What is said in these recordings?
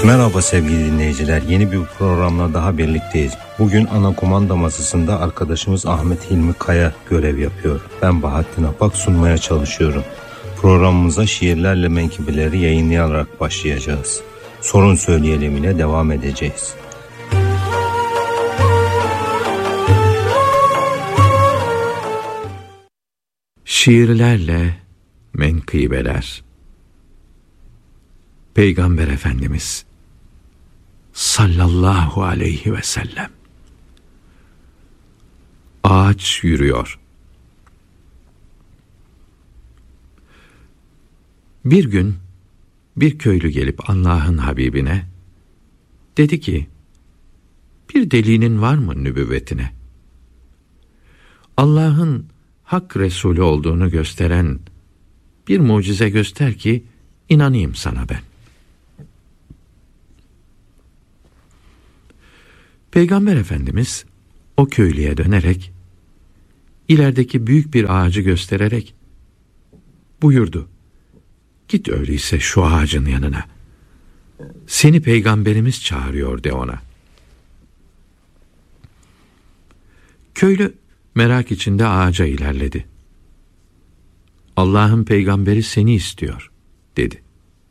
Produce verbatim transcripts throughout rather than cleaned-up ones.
Merhaba sevgili dinleyiciler, yeni bir programla daha birlikteyiz. Bugün ana kumanda masasında arkadaşımız Ahmet Hilmi Kaya görev yapıyor. Ben Bahattin Apak sunmaya çalışıyorum. Programımıza şiirlerle menkıbeleri yayınlayarak başlayacağız. Sorun söyleyelim ile devam edeceğiz. Şiirlerle menkıbeler. Peygamber Efendimiz sallallahu aleyhi ve sellem. Ağaç yürüyor. Bir gün bir köylü gelip Allah'ın Habibine dedi ki, bir delilin var mı nübüvvetine? Allah'ın Hak Resulü olduğunu gösteren bir mucize göster ki inanayım sana ben. Peygamber Efendimiz o köylüye dönerek, ilerideki büyük bir ağacı göstererek buyurdu, git öyleyse şu ağacın yanına, seni Peygamberimiz çağırıyor de ona. Köylü merak içinde ağaca ilerledi. Allah'ın peygamberi seni istiyor dedi.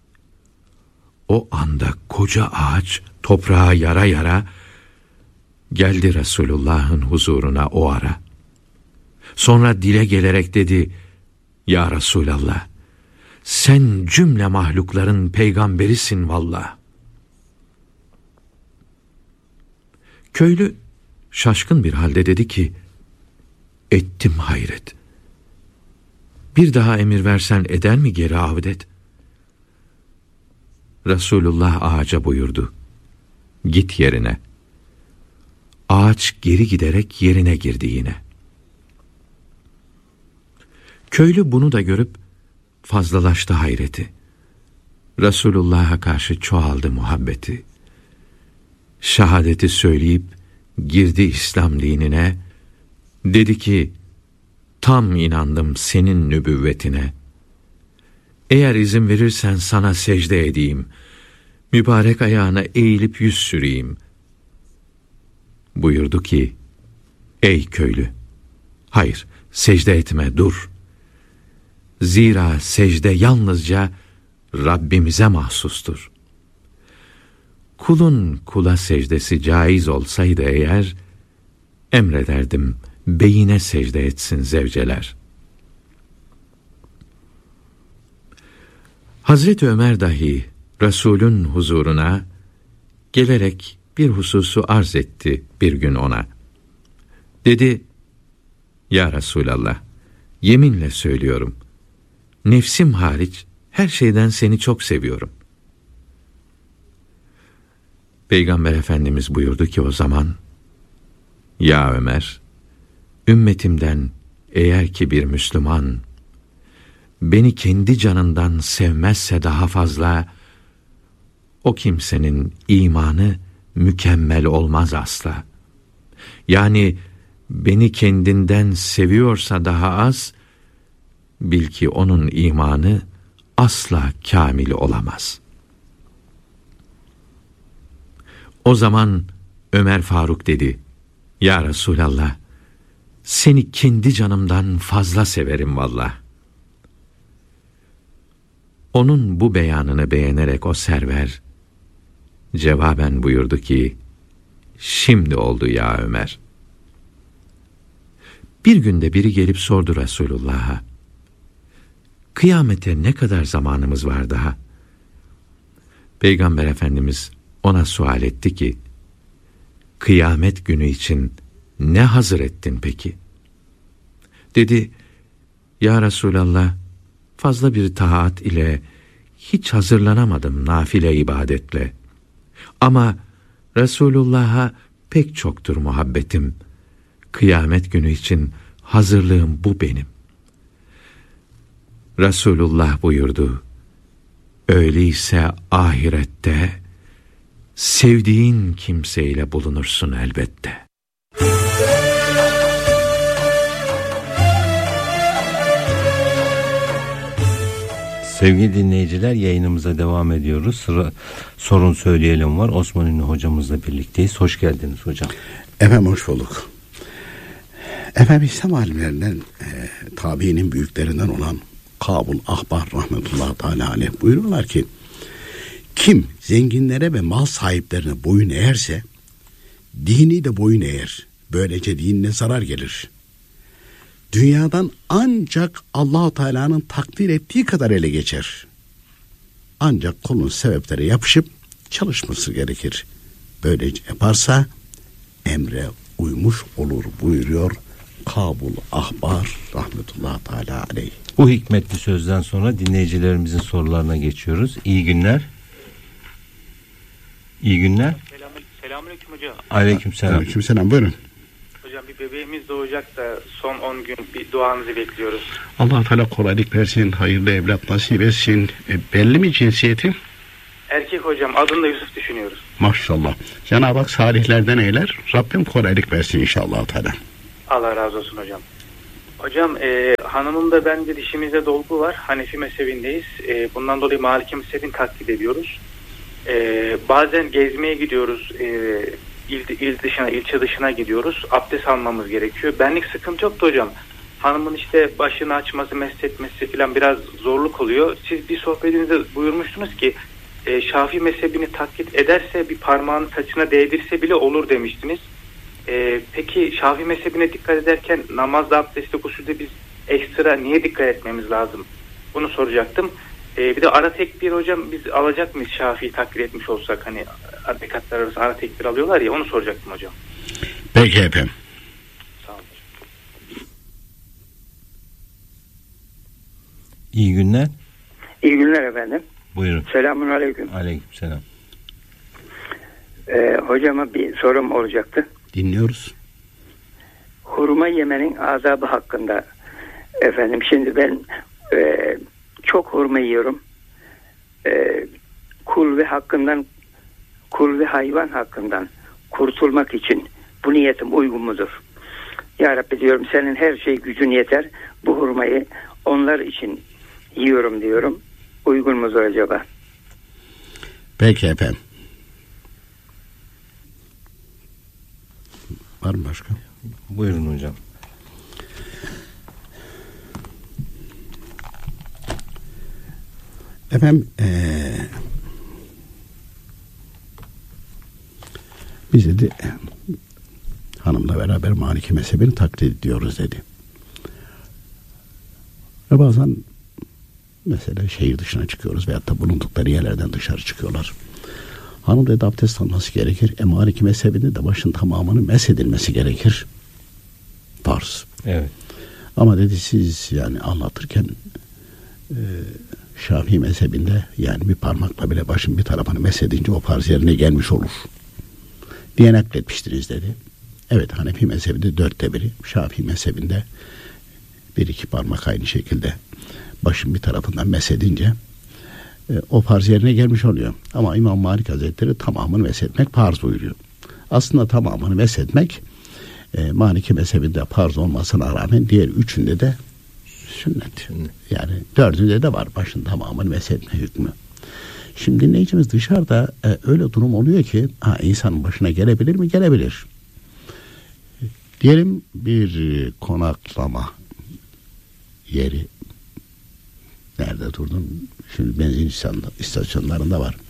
O anda koca ağaç toprağa yara yara geldi Resulullah'ın huzuruna o ara. Sonra dile gelerek dedi, ya Resulallah, sen cümle mahlukların peygamberisin vallah. Köylü şaşkın bir halde dedi ki, ettim hayret. Bir daha emir versen eder mi geri avdet? Resulullah ağaca buyurdu, git yerine. Ağaç geri giderek yerine girdi yine. Köylü bunu da görüp fazlalaştı hayreti. Resulullah'a karşı çoğaldı muhabbeti. Şahadeti söyleyip girdi İslam dinine. Dedi ki, tam inandım senin nübüvvetine. Eğer izin verirsen sana secde edeyim. Mübarek ayağına eğilip yüz süreyim. Buyurdu ki, ey köylü, hayır, secde etme, dur. Zira secde yalnızca Rabbimize mahsustur. Kulun kula secdesi caiz olsaydı eğer, emrederdim beyine secde etsin zevceler. Hazreti Ömer dahi Resulün huzuruna gelerek bir hususu arz etti bir gün ona. Dedi, ya Resulallah, yeminle söylüyorum, nefsim hariç her şeyden seni çok seviyorum. Peygamber Efendimiz buyurdu ki o zaman, ya Ömer, ümmetimden eğer ki bir Müslüman beni kendi canından sevmezse daha fazla, o kimsenin imanı mükemmel olmaz asla. Yani beni kendinden seviyorsa daha az, bil ki onun imanı asla kamil olamaz. O zaman Ömer Faruk dedi, ya Resulallah, seni kendi canımdan fazla severim vallah. Onun bu beyanını beğenerek o server cevaben buyurdu ki, şimdi oldu ya Ömer. Bir günde biri gelip sordu Resulullah'a, kıyamete ne kadar zamanımız var daha? Peygamber Efendimiz ona sual etti ki, kıyamet günü için ne hazır ettin peki? Dedi, ya Resulallah, fazla bir taat ile hiç hazırlanamadım nafile ibadetle. Ama Resulullah'a pek çoktur muhabbetim. Kıyamet günü için hazırlığım bu benim. Resulullah buyurdu, öyleyse ahirette sevdiğin kimseyle bulunursun elbette. Sevgili dinleyiciler, yayınımıza devam ediyoruz. Sıra sorun söyleyelim var. Osman Ünlü hocamızla birlikteyiz. Hoş geldiniz hocam. Efendim hoş bulduk. Efendim İslam alimlerinden e, tabiinin büyüklerinden olan Kabul Ahbar rahmetullahi teala aleyh buyuruyorlar ki kim zenginlere ve mal sahiplerine boyun eğerse dini de boyun eğer. Böylece dinine zarar gelir. Dünyadan ancak Allah-u Teala'nın takdir ettiği kadar ele geçer. Ancak kulun sebeplere yapışıp çalışması gerekir. Böylece yaparsa emre uymuş olur buyuruyor Kabul Ahbar rahmetullahi teala aleyh. Bu hikmetli sözden sonra dinleyicilerimizin sorularına geçiyoruz. İyi günler. İyi günler. Selam, selamünaleyküm hocam. Aleykümselam. Aleykümselam, buyurun. Hocam bir bebeğimiz doğacak da son on gün bir duanızı bekliyoruz. Allah Teala kolaylık versin, hayırlı evlat nasip etsin. E, belli mi cinsiyeti? Erkek hocam, adını da Yusuf düşünüyoruz. Maşallah. Cenab-ı Hak salihlerden eyler. Rabbim kolaylık versin inşallah Teala. Allah razı olsun hocam. Hocam e, hanımımda bence dişimizde dolgu var. Hanefi mezhebindeyiz. E, bundan dolayı Maliki mezhebini taklit ediyoruz. E, bazen gezmeye gidiyoruz. E, il, il dışına, ilçe dışına gidiyoruz. Abdest almamız gerekiyor. Benlik sıkıntı yoktu hocam. Hanımın işte başını açması, mesletmesi falan biraz zorluk oluyor. Siz bir sohbetinizde buyurmuştunuz ki e, Şafii mezhebini taklit ederse bir parmağını saçına değdirse bile olur demiştiniz. Ee, peki Şafii mezhebine dikkat ederken namazda, abdestte, gusülde biz ekstra niye dikkat etmemiz lazım? Bunu soracaktım. Ee, bir de ara tekbir hocam biz alacak mıyız Şafii takdir etmiş olsak? Hani rekatlar arası ara tekbir alıyorlar ya, onu soracaktım hocam. Peki efendim. Sağ olun. İyi günler. İyi günler efendim. Buyurun. Selamünaleyküm. Aleykümselam. Ee, hocama bir sorum olacaktı. Dinliyoruz. Hurma yemenin azabı hakkında efendim. Şimdi ben e, çok hurma yiyorum. E, kul ve hakkından, kul ve hayvan hakkından kurtulmak için bu niyetim uygun mudur? Ya Rabbi diyorum, senin her şey gücün yeter. Bu hurmayı onlar için yiyorum diyorum. Uygun mudur acaba? Peki efendim. Var mı başka? Buyurun hocam. Efendim ee, biz dedi hanımla beraber Maliki mezhebini taklit ediyoruz dedi. Ve bazen mesela şehir dışına çıkıyoruz veyahut da bulundukları yerlerden dışarı çıkıyorlar. Hanım dedi abdest alması gerekir. E Maliki mezhebinde de başın tamamını mesedilmesi gerekir. Farz. Evet. Ama dedi siz yani anlatırken e, Şafii mezhebinde yani bir parmakla bile başın bir tarafını mesedince o farz yerine gelmiş olur diye nakletmiştiniz dedi. Evet, Hanefi mezhebinde dörtte biri, Şafii mezhebinde bir iki parmak aynı şekilde başın bir tarafından mesedince e, o farz yerine gelmiş oluyor. Ama İmam Malik Hazretleri tamamını mesetmek farz buyuruyor. Aslında tamamını mesetmek e, Maliki mezhebinde farz olmasına rağmen diğer üçünde de sünnet. Yani dördünde de var başın tamamını mesetme hükmü. Şimdi dinleyicimiz dışarıda e, öyle durum oluyor ki ha, insanın başına gelebilir mi? Gelebilir. Diyelim bir konaklama yeri, nerede durdun? Şimdi benzin istasyonlarında var.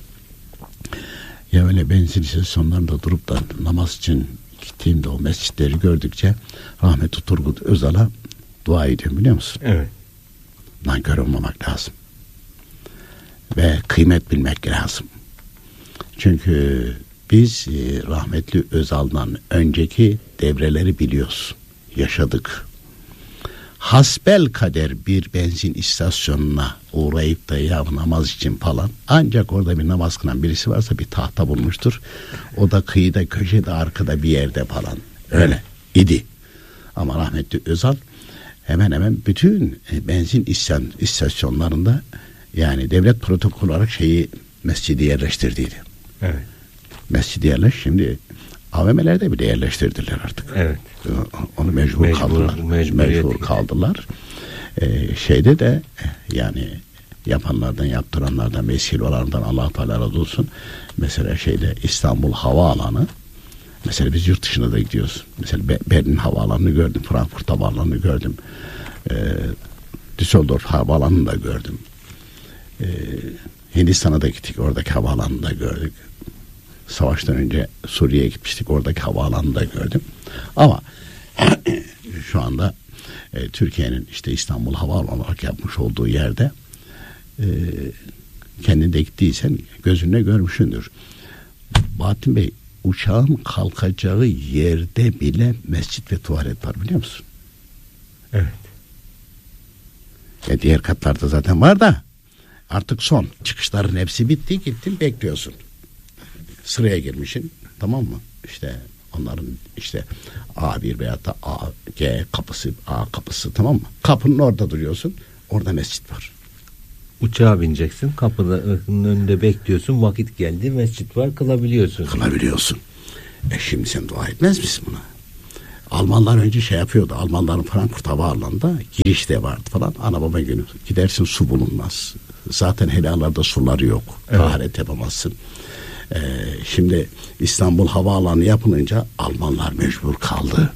Ya öyle benzin istasyonlarında durup da namaz için gittiğimde o mescitleri gördükçe rahmetli Turgut Özal'a dua ediyorum, biliyor musun? Evet. Nankör olmamak lazım. Ve kıymet bilmek lazım. Çünkü biz rahmetli Özal'dan önceki devreleri biliyoruz. Yaşadık. Hasbel kader bir benzin istasyonuna uğrayıp da ya namaz için falan, ancak orada bir namaz kılan birisi varsa bir tahta bulmuştur. O da kıyıda, köşede, arkada bir yerde falan. Öyle idi. Ama rahmetli Özal hemen hemen bütün benzin istasyonlarında yani devlet protokol olarak şeyi, mescidi yerleştirdiydi. Evet. Mescidi yerleş şimdi A V M'lerde bile yerleştirdiler artık. Evet. Onu mecbur, mecbur kaldılar. Mecbur kaldılar. Ee, şeyde de yani yapanlardan, yaptıranlardan, vesile olanlardan Allah Teala razı olsun. Mesela şeyde İstanbul Havaalanı, mesela biz yurt dışına da gidiyoruz. Mesela Berlin Havaalanı'nı gördüm, Frankfurt Havaalanı'nı gördüm. Ee, Düsseldorf Havaalanı'nı da gördüm. Ee, Hindistan'a da gittik, oradaki havaalanını da gördük. Savaştan önce Suriye'ye gitmiştik, oradaki havaalanını da gördüm. Ama şu anda e, Türkiye'nin işte İstanbul Havaalanı olarak yapmış olduğu yerde e, kendin de gittiysen gözünle görmüşsündür. Bahattin Bey, uçağın kalkacağı yerde bile mescit ve tuvalet var, biliyor musun? Evet. Ya diğer katlarda zaten var da artık son. Çıkışların hepsi bitti, gittin bekliyorsun. Sıraya girmişsin, tamam mı? İşte onların işte A bir veya da A, G kapısı, A kapısı, tamam mı? Kapının orada duruyorsun, orada mescit var. Uçağa bineceksin, kapının önünde bekliyorsun, vakit geldi, mescit var, kılabiliyorsun. Kılabiliyorsun. E şimdi sen dua etmez misin buna? Almanlar önce şey yapıyordu. Almanların Frankfurt Havaalanı'nda girişte vardı falan. Ana baba günü gidersin, su bulunmaz. Zaten helalarda suları yok. Evet. Taharet yapamazsın. Ee, şimdi İstanbul Havaalanı yapılınca Almanlar mecbur kaldı.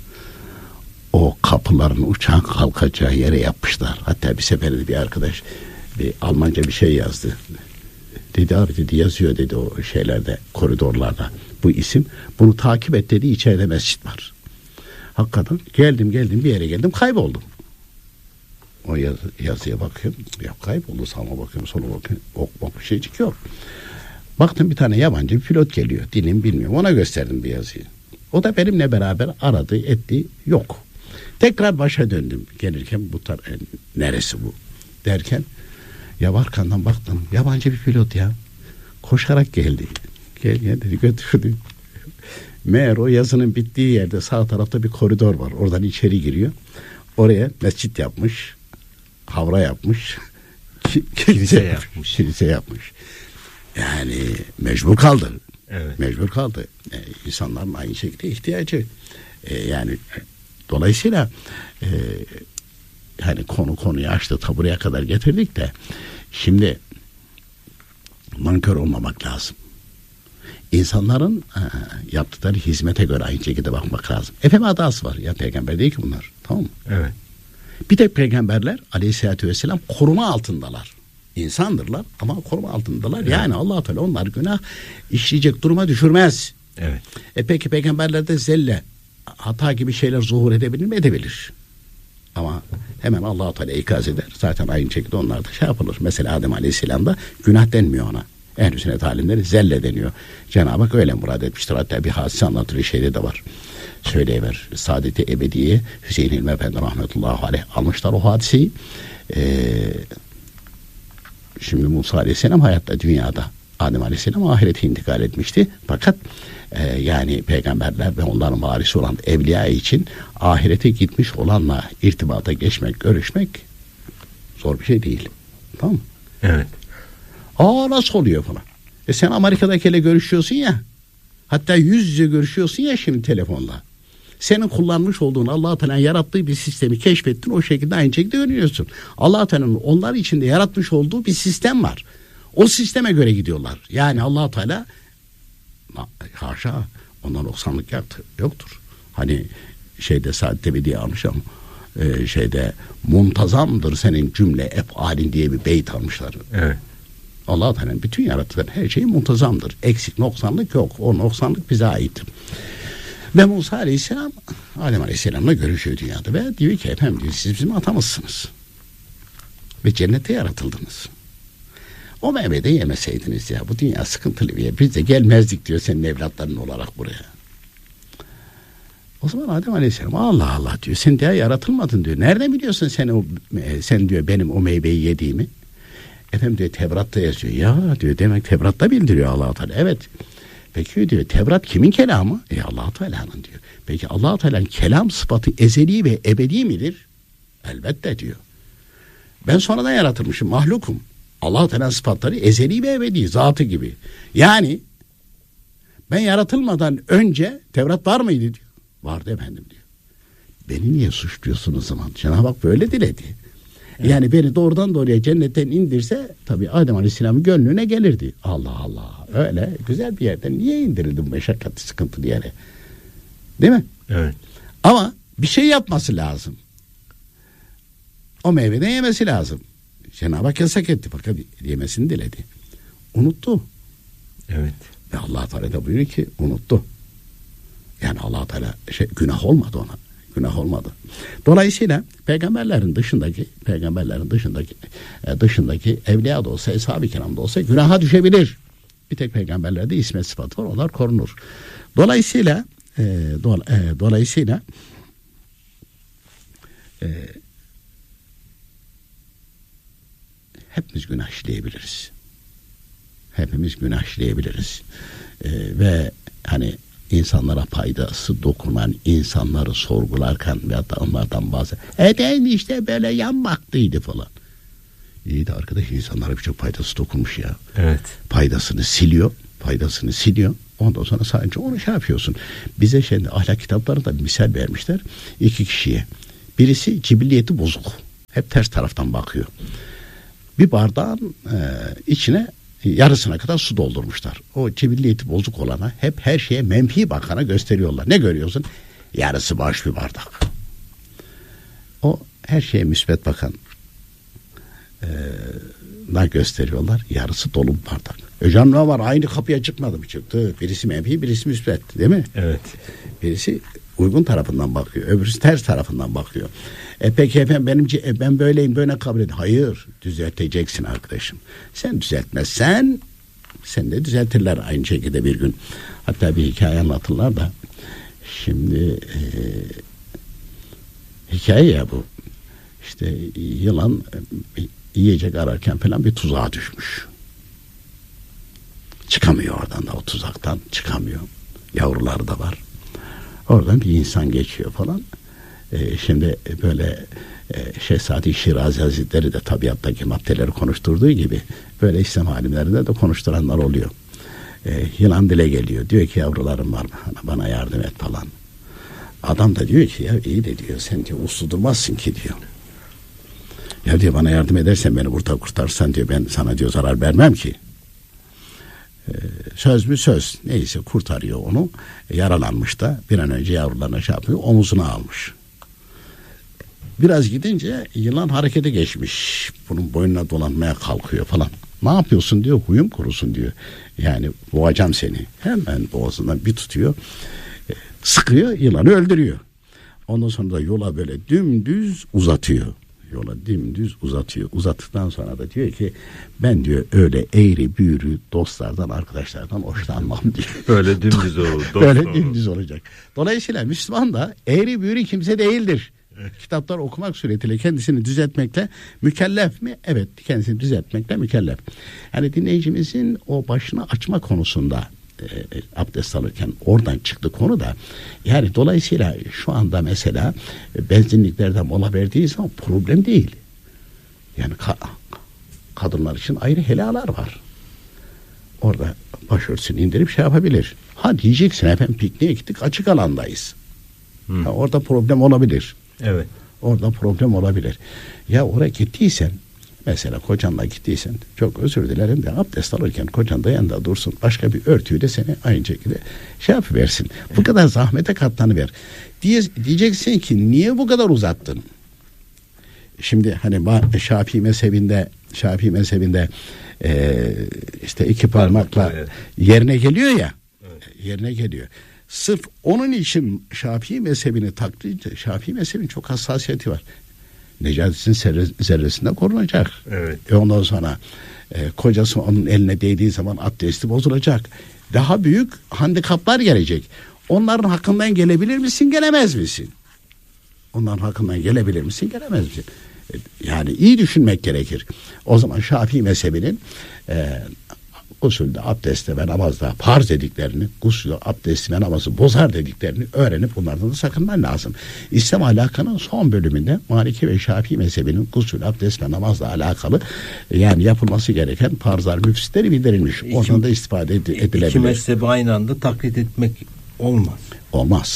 O kapıların uçağın kalkacağı yere yapmışlar. Hatta bir seferinde bir arkadaş bir Almanca bir şey yazdı. Dedi abi dedi, yazıyor dedi o şeylerde, koridorlarda bu isim. Bunu takip et dedi, içeride mescit var. Hakikaten geldim geldim bir yere geldim, kayboldum. O yaz, yazıya bakıyorum. Ya kayboldu, sağa bakıyorum, sola bakıyorum. Ok bak bir şeycik yok. Baktım bir tane yabancı bir pilot geliyor. Dilim bilmiyorum. Ona gösterdim bir yazıyı. O da benimle beraber aradı, etti. Yok. Tekrar başa döndüm. Gelirken bu tar- e, neresi bu? Derken ya arkandan baktım. Yabancı bir pilot ya. Koşarak geldi. Gel gel dedi, götürdü. Meğer o yazının bittiği yerde sağ tarafta bir koridor var. Oradan içeri giriyor. Oraya mescit yapmış. Havra yapmış. Kilise yapmış. Kilise yapmış. Yani mecbur kaldı. Evet. Mecbur kaldı. Ee, insanların aynı şekilde ihtiyacı. Ee, yani dolayısıyla e, hani konu konuyu açtı, tabureye kadar getirdik de şimdi nankör olmamak lazım. İnsanların e, yaptıkları hizmete göre aynı şekilde bakmak lazım. Efendim adası var. Ya peygamber değil ki bunlar. Tamam mı? Evet. Bir tek peygamberler aleyhissalatü vesselam koruma altındalar. İnsandırlar ama koruma altındalar. Evet. Yani Allah-u Teala onlar günah işleyecek duruma düşürmez. Evet. E peki peygamberlerde zelle, hata gibi şeyler zuhur edebilir mi? Edebilir. Ama hemen Allah-u Teala ikaz eder. Zaten aynı şekilde onlar da şey yapılır. Mesela Adem Aleyhisselam'da günah denmiyor ona. Ehl-i sünnet alimleri zelle deniyor. Cenab-ı Hak öyle murad etmiştir. Hatta bir hadise anlatır, şeyde de var. Söyleyiver. Saadet-i Ebediye Hüseyin İlmi Efendi rahmetullahi aleyh almışlar o hadiseyi. Eee Şimdi Musa Aleyhisselam hayatta dünyada, Adem Aleyhisselam ahirete intikal etmişti. Fakat e, yani peygamberler ve onların varisi olan evliya için ahirete gitmiş olanla irtibata geçmek, görüşmek zor bir şey değil. Tamam mı? Evet. Aa nasıl oluyor falan. E sen Amerika'dakiyle görüşüyorsun ya. Hatta yüz yüze görüşüyorsun ya şimdi telefonla. Senin kullanmış olduğun Allah-u Teala'nın yarattığı bir sistemi keşfettin, o şekilde aynı şekilde öğreniyorsun. Allah-u Teala'nın onlar içinde yaratmış olduğu bir sistem var. O sisteme göre gidiyorlar. Yani Allah-u Teala haşa ondan noksanlık yoktur. Hani şeyde Saadet Ebediye almış ama e, şeyde muntazamdır senin cümle efalin diye bir beyt almışlar. Evet. Allah-u Teala'nın bütün yarattıkları her şey muntazamdır. Eksik noksanlık yok. O noksanlık bize aittir. Ve Musa Aleyhisselam Adem Aleyhisselam'la görüşüyor dünyada ve diyor ki efendim diyor, siz bizim atamızsınız. Ve cennette yaratıldınız. O meyveyi de yemeseydiniz ya, bu dünya sıkıntılı bir yer. Biz de gelmezdik diyor senin evlatların olarak buraya. O zaman Adem Aleyhisselam Allah Allah diyor, sen daha yaratılmadın diyor. Nereden biliyorsun sen o sen diyor benim o meyveyi yediğimi? Efendim diyor Tevrat'ta yazıyor. Ya diyor demek Tevrat'ta bildiriyor Allah-u Teala. Evet. Peki diyor Tevrat kimin kelamı? E Allah-u Teala'nın diyor. Peki Allah-u Teala'nın kelam sıfatı ezeli ve ebedi midir? Elbette diyor. Ben sonradan yaratılmışım, mahlukum. Allah-u Teala'nın sıfatları ezeli ve ebedi, zatı gibi. Yani ben yaratılmadan önce Tevrat var mıydı diyor. Vardı efendim diyor. Beni niye suçluyorsunuz o zaman? Cenab-ı Hak böyle diledi. Evet. Yani beni doğrudan doğruya cennetten indirse tabii Adem Aleyhisselam'ın gönlüne gelirdi. Allah Allah. Öyle güzel bir yerden niye indirildi bu meşakkatli sıkıntılı yere? Değil mi? Evet. Ama bir şey yapması lazım. O meyveden yemesi lazım. Cenab-ı Hak yasak etti. Fakat yemesini diledi. Unuttu. Evet. Ve Allah Teala da buyuruyor ki unuttu. Yani Allah Teala şey, günah olmadı ona. Günah olmadı. Dolayısıyla peygamberlerin dışındaki peygamberlerin dışındaki dışındaki evliya da olsa, eshab-ı kiram da olsa günaha düşebilir. Bir tek peygamberlerde ismet sıfatı var. Onlar korunur. Dolayısıyla e, do, e, dolayısıyla e, hepimiz günah işleyebiliriz. Hepimiz günah işleyebiliriz. E, ve hani insanlara faydası dokunan insanları sorgularken ya da onlardan bazı e ben işte böyle yanmaktıydı falan. İyi de arkadaş insanlara birçok faydası dokunmuş ya. Evet. Faydasını siliyor. Faydasını siliyor. Ondan sonra sadece onu şey yapıyorsun. Bize şimdi ahlak kitaplarında bir misal vermişler. İki kişiye. Birisi cibilliyeti bozuk. Hep ters taraftan bakıyor. Bir bardağın e, içine yarısına kadar su doldurmuşlar. O cibilliyeti bozuk olana hep her şeye menfi bakana gösteriyorlar. Ne görüyorsun? Yarısı boş bir bardak. O her şeye müsbet bakan e, gösteriyorlar. Yarısı dolu bir bardak. Hocam ne var? Aynı kapıya çıkmadı mı? Çıktı. Birisi menfi, birisi müsbet. Değil mi? Evet. Birisi uygun tarafından bakıyor. Öbürüsü ters tarafından bakıyor. E peki efendim benim e, ben böyleyim böyle kabul edin. Hayır. Düzelteceksin arkadaşım. Sen düzeltmezsen sen de düzeltirler aynı şekilde bir gün. Hatta bir hikaye anlatırlar da şimdi e, hikaye ya bu. İşte yılan e, yiyecek ararken falan bir tuzağa düşmüş. Çıkamıyor oradan da o tuzaktan çıkamıyor. Yavruları da var. Oradan bir insan geçiyor falan. Ee, şimdi böyle e, Şehzade Şirazi Hazretleri de tabiattaki maddeleri konuşturduğu gibi böyle İslam alimlerinde de konuşturanlar oluyor. Ee, yılan dile geliyor. Diyor ki yavrularım var mı? Bana yardım et falan. Adam da diyor ki ya iyi de diyor sen diyor uslu durmazsın ki diyor. Ya diyor bana yardım edersen beni burada kurtarsan diyor ben sana diyor zarar vermem ki. Ee, söz mü söz neyse kurtarıyor onu. Yaralanmış da bir an önce yavrularına şey yapıyor, omuzuna almış. Biraz gidince yılan harekete geçmiş. Bunun boynuna dolanmaya kalkıyor falan. Ne yapıyorsun diyor, huyum kurusun diyor. Yani boğacağım seni. Hemen boğazından bir tutuyor. Sıkıyor, yılanı öldürüyor. Ondan sonra da yola böyle dümdüz uzatıyor. Yola dümdüz uzatıyor. Uzattıktan sonra da diyor ki ben diyor öyle eğri büğrü dostlardan arkadaşlardan hoşlanmam diyor. Böyle dümdüz olur. Böyle dümdüz olacak. Dolayısıyla Müslüman da eğri büğrü kimse değildir. Evet. Kitaplar okumak suretiyle kendisini düzeltmekle mükellef mi? Evet, kendisini düzeltmekle mükellef. Yani dinleyicimizin o başını açma konusunda e, abdest alırken oradan çıktı konu da yani dolayısıyla şu anda mesela e, benzinliklerden mola verdiği zaman problem değil. Yani ka- kadınlar için ayrı helalar var. Orada başörtüsünü indirip şey yapabilir. Ha diyeceksin efendim pikniğe gittik açık alandayız. Ha, orada problem olabilir. Evet. Orada problem olabilir. Ya oraya gittiysen mesela kocanla gittiysen çok özür dilerim de abdest alırken kocan da yanında dursun. Başka bir örtüyü de seni aynı şekilde şey yapıversin. Evet. Bu kadar zahmete katlanıver. Diye, diyeceksin ki niye bu kadar uzattın? Şimdi hani Şafii mezhebinde Şafii mezhebinde e, işte iki parmakla evet. yerine geliyor ya. Evet. Yerine geliyor. Sırf onun için Şafii mezhebini taklit, Şafii mezhebinin çok hassasiyeti var. Necasetin zerresinde korunacak. Evet. E ondan sonra e, kocası onun eline değdiği zaman abdesti bozulacak. Daha büyük handikaplar gelecek. Onların hakkından gelebilir misin, gelemez misin? Onların hakkından gelebilir misin, gelemez misin? E, yani iyi düşünmek gerekir. O zaman Şafii mezhebinin e, gusülde, abdestte ve namazda farz dediklerini, gusülde, abdesti ve namazı bozar dediklerini öğrenip bunlardan da sakınman lazım. İslam ahlakanın son bölümünde Maliki ve Şafii mezhebinin gusül, abdest ve namazla alakalı yani yapılması gereken farzlar, müfsitleri bildirilmiş. İki, Oradan da istifade ed- edilebilir. İki mezhebi aynı anda taklit etmek olmaz. Olmaz.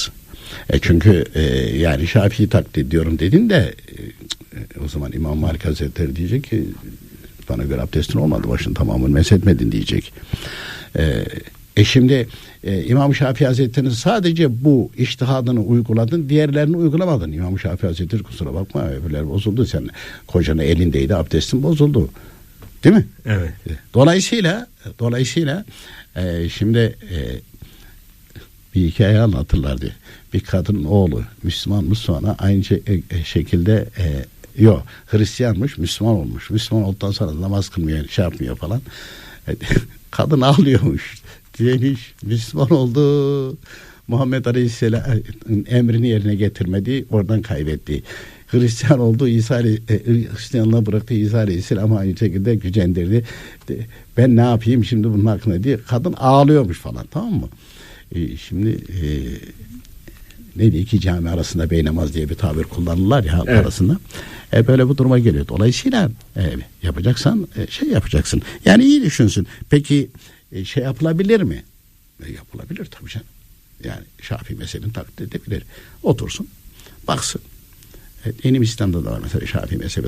E çünkü e, yani Şafii'yi taklit ediyorum dedin de e, o zaman İmam Malik Hazretleri diyecek ki bana göre abdestin olmadı, başını tamamını meshetmedin diyecek. E, e şimdi e, İmam Şafii Hazretleri'nin sadece bu içtihadını uyguladın, diğerlerini uygulamadın. İmam Şafii Hazretleri kusura bakma öbürler bozuldu, sen kocanın elindeydi, abdestin bozuldu. Değil mi? Evet. Dolayısıyla dolayısıyla e, şimdi e, bir hikaye anlatırlardı. Bir kadın oğlu Müslümanmış, sonra aynı şey, e, şekilde e, yok Hristiyanmış, Müslüman olmuş. Müslüman olduktan sonra namaz kılmıyor, şey yapmıyor falan. E, kadın ağlıyormuş. Demiş, Müslüman oldu. Muhammed Aleyhisselam'ın emrini yerine getirmedi, oradan kaybetti. Hristiyan oldu, İsa e, Hristiyanlığa bıraktı, İsa Aleyhisselam'ı aynı şekilde gücendirdi. De, ben ne yapayım şimdi bunun hakkında diye kadın ağlıyormuş falan, tamam mı? E, şimdi e, neydi, iki cami arasında beynamaz diye bir tabir kullanırlar ya halk evet. arasında. E, böyle bu duruma geliyor. Dolayısıyla e, yapacaksan e, şey yapacaksın. Yani iyi düşünsün. Peki e, şey yapılabilir mi? E, yapılabilir tabii canım. Yani Şafii mezhebini taklit edebilir. Otursun, baksın. Evet, Yeni İslam'da da var mesela Şafii mezhebi